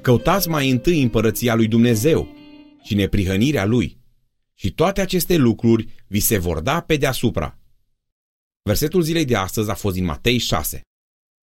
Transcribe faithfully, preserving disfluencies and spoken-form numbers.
Căutați mai întâi împărăția lui Dumnezeu și neprihănirea lui, și toate aceste lucruri vi se vor da pe deasupra. Versetul zilei de astăzi a fost din Matei șase.